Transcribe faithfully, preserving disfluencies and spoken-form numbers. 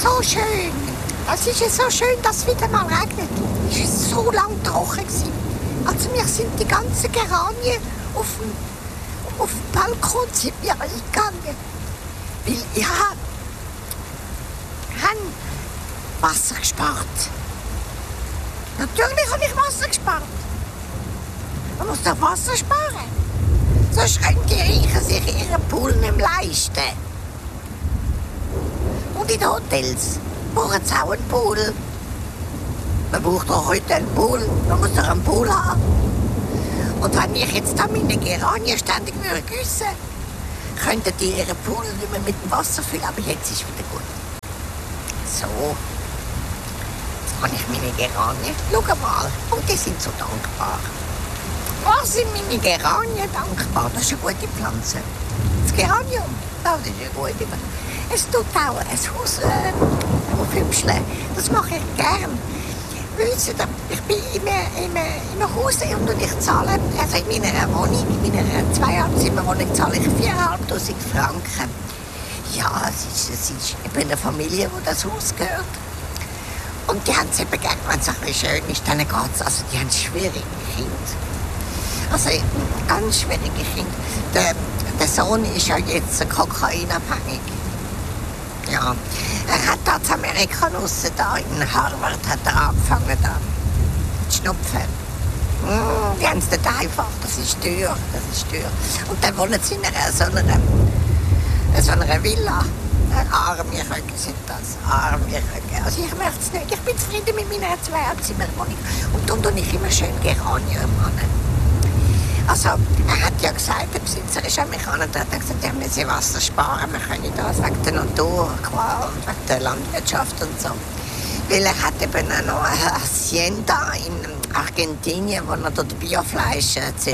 so schön. Es ist ja so schön, dass es wieder mal regnet. Es war so lange trocken. Also wir sind die ganzen Geranien auf dem, auf dem Balkon sind wir eingegangen. Weil ich habe Wasser gespart. Natürlich habe ich Wasser gespart. Man muss doch Wasser sparen. Sonst können die Reichen sich ihren Pool nicht mehr leisten. Und in den Hotels brauchen sie auch einen Pool. Man braucht doch heute einen Pool. Man muss doch einen Pool haben. Und wenn ich jetzt da meine Geranien ständig gießen würde, könnten die ihren Pool nicht mehr mit dem Wasser füllen. Aber jetzt ist es wieder gut. So. Jetzt habe ich meine Geranien. Schau mal. Und die sind so dankbar. Was sind meine Geranien dankbar? Das ist eine gute Pflanze. Das Geranium, das ist eine gute Pflanze. Es tut auch ein Haus äh, aufhübschen. Das mache ich gern. Wissen Sie, ich bin in einem Haus und ich zahle, also in meiner Wohnung, in meiner Zweizimmerwohnung zahle ich viertausendfünfhundert Franken. Ja, es ist, es ist eben eine Familie, wo das Haus gehört. Und die haben es eben gerne, wenn es ein bisschen schön ist, dann geht es. Also die haben schwierige Kinder. Also ganz schwierige Kinder. Der, der Sohn ist ja jetzt kokainabhängig. Ja, er hat da in Amerika draussen, da in Harvard, hat er angefangen da zu schnupfen. Mm, die haben es nicht einfach, das ist teuer, das ist teuer. Und dann wohnen sie in einer, so einer, so einer Villa. Arme Röcke sind das, arme Röcke. Also ich möchte es nicht, ich bin zufrieden mit meiner Zweizimmerwohnung. Und dann tue ich immer schön Geranien an. Also, er hat ja gesagt, der Besitzer ist Amerikaner, der hat gesagt, wir müssen Wasser sparen, wir können das wegen der Natur und wegen der Landwirtschaft und so. Weil er hat eben noch eine Hacienda in Argentinien, wo er dort Biofleisch züchtet.